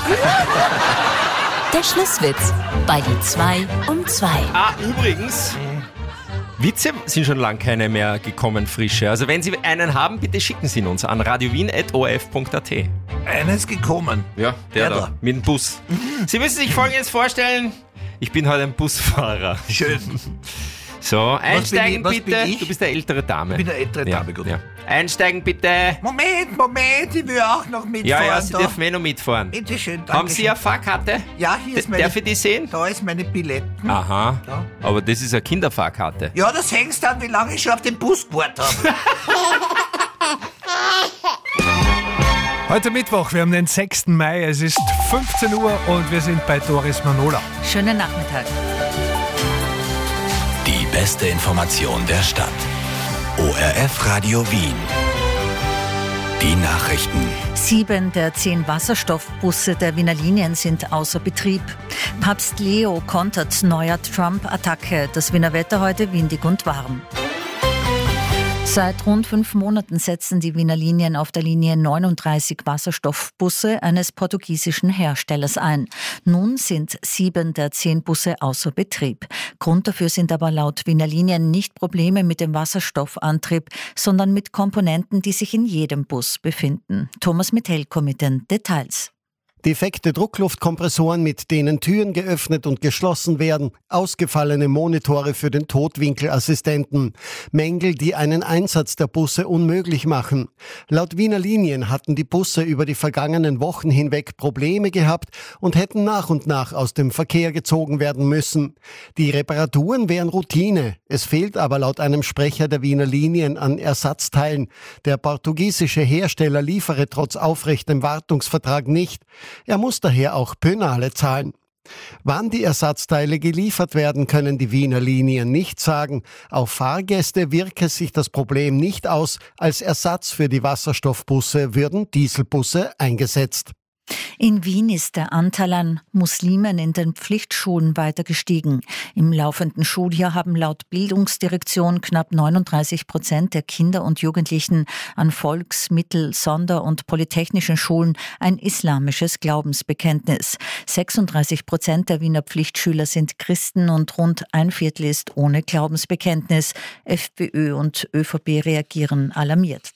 Der Schlusswitz bei die 2 um 2. Übrigens, Witze sind schon lange keine mehr gekommen, frische. Also wenn Sie einen haben, bitte schicken Sie ihn uns an radiowien@orf.at. Einer ist gekommen. Ja, der da, mit dem Bus. Sie müssen sich Folgendes vorstellen. Ich bin heute ein Busfahrer. Schön. So, einsteigen was bitte. bin ich? Du bist eine ältere Dame. Ich bin eine ältere Dame, gut. Ja. Einsteigen bitte. Moment, ich will auch noch mitfahren. Ja, Sie da. dürfen noch mitfahren. Bitte schön, danke. Haben Sie eine Fahrkarte? Ja, hier ist meine... Darf ich die sehen? Da ist meine Billetten. Aha, Da. aber das ist eine Kinderfahrkarte. Ja, das hängst dann, wie lange ich schon auf den Bus gewartet habe. Heute Mittwoch, wir haben den 6. Mai, es ist 15 Uhr und wir sind bei Doris Manola. Schönen Nachmittag. Die beste Information der Stadt. ORF Radio Wien. Die Nachrichten. 7 der 10 Wasserstoffbusse der Wiener Linien sind außer Betrieb. Papst Leo kontert neuer Trump-Attacke. Das Wiener Wetter heute windig und warm. Seit rund 5 Monaten setzen die Wiener Linien auf der Linie 39 Wasserstoffbusse eines portugiesischen Herstellers ein. Nun sind 7 der 10 Busse außer Betrieb. Grund dafür sind aber laut Wiener Linien nicht Probleme mit dem Wasserstoffantrieb, sondern mit Komponenten, die sich in jedem Bus befinden. Thomas Metelko mit den Details. Defekte Druckluftkompressoren, mit denen Türen geöffnet und geschlossen werden, ausgefallene Monitore für den Totwinkelassistenten, Mängel, die einen Einsatz der Busse unmöglich machen. Laut Wiener Linien hatten die Busse über die vergangenen Wochen hinweg Probleme gehabt und hätten nach und nach aus dem Verkehr gezogen werden müssen. Die Reparaturen wären Routine. Es fehlt aber laut einem Sprecher der Wiener Linien an Ersatzteilen. Der portugiesische Hersteller liefere trotz aufrechtem Wartungsvertrag nicht. Er muss daher auch Pönale zahlen. Wann die Ersatzteile geliefert werden, können die Wiener Linien nicht sagen. Auf Fahrgäste wirke sich das Problem nicht aus. Als Ersatz für die Wasserstoffbusse würden Dieselbusse eingesetzt. In Wien ist der Anteil an Muslimen in den Pflichtschulen weiter gestiegen. Im laufenden Schuljahr haben laut Bildungsdirektion knapp 39% der Kinder und Jugendlichen an Volks-, Mittel-, Sonder- und polytechnischen Schulen ein islamisches Glaubensbekenntnis. 36% der Wiener Pflichtschüler sind Christen und rund ein Viertel ist ohne Glaubensbekenntnis. FPÖ und ÖVP reagieren alarmiert.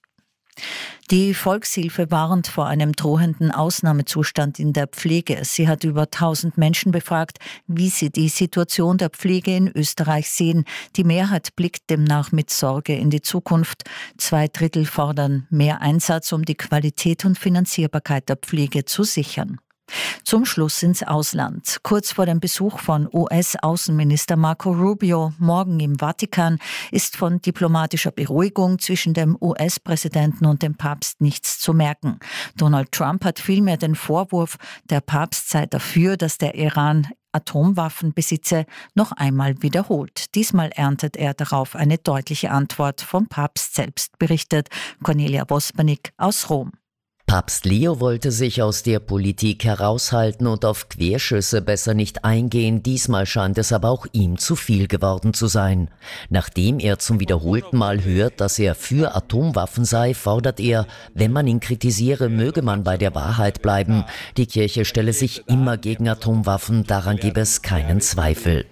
Die Volkshilfe warnt vor einem drohenden Ausnahmezustand in der Pflege. Sie hat über 1000 Menschen befragt, wie sie die Situation der Pflege in Österreich sehen. Die Mehrheit blickt demnach mit Sorge in die Zukunft. 2/3 fordern mehr Einsatz, um die Qualität und Finanzierbarkeit der Pflege zu sichern. Zum Schluss ins Ausland. Kurz vor dem Besuch von US-Außenminister Marco Rubio morgen im Vatikan ist von diplomatischer Beruhigung zwischen dem US-Präsidenten und dem Papst nichts zu merken. Donald Trump hat vielmehr den Vorwurf, der Papst sei dafür, dass der Iran Atomwaffen besitze, noch einmal wiederholt. Diesmal erntet er darauf eine deutliche Antwort vom Papst selbst, berichtet Cornelia Wospernick aus Rom. Papst Leo wollte sich aus der Politik heraushalten und auf Querschüsse besser nicht eingehen. Diesmal scheint es aber auch ihm zu viel geworden zu sein. Nachdem er zum wiederholten Mal hört, dass er für Atomwaffen sei, fordert er, wenn man ihn kritisiere, möge man bei der Wahrheit bleiben. Die Kirche stelle sich immer gegen Atomwaffen, daran gebe es keinen Zweifel.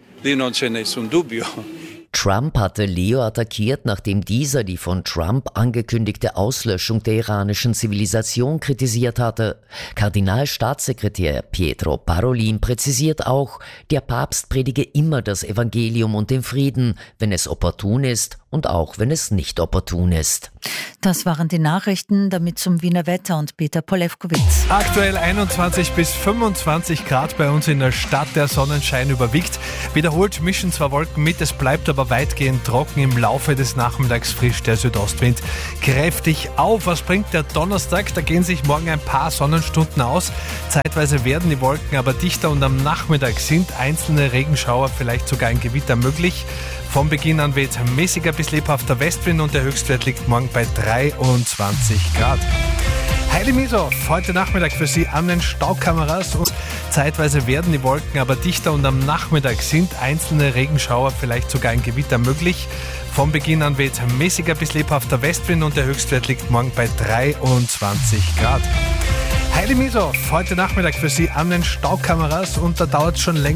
Trump hatte Leo attackiert, nachdem dieser die von Trump angekündigte Auslöschung der iranischen Zivilisation kritisiert hatte. Kardinalstaatssekretär Pietro Parolin präzisiert auch, der Papst predige immer das Evangelium und den Frieden, wenn es opportun ist und auch wenn es nicht opportun ist. Das waren die Nachrichten, damit zum Wiener Wetter und Peter Polewkowitz. Aktuell 21 bis 25 Grad bei uns in der Stadt, der Sonnenschein überwiegt. Wiederholt mischen zwar Wolken mit, es bleibt aber weitgehend trocken. Im Laufe des Nachmittags frischt der Südostwind kräftig auf. Was bringt der Donnerstag? Da gehen sich morgen ein paar Sonnenstunden aus. Zeitweise werden die Wolken aber dichter und am Nachmittag sind einzelne Regenschauer, vielleicht sogar ein Gewitter möglich. Vom Beginn an weht mäßiger bis lebhafter Westwind und der Höchstwert liegt morgen bei 23 Grad. Heidi Mieshoff, heute Nachmittag für Sie an den Staukameras. Und zeitweise werden die Wolken aber dichter und am Nachmittag sind einzelne Regenschauer, vielleicht sogar ein Gewitter möglich. Vom Beginn an weht mäßiger bis lebhafter Westwind und der Höchstwert liegt morgen bei 23 Grad. Heidi Mieshoff, heute Nachmittag für Sie an den Staukameras und da dauert es schon länger.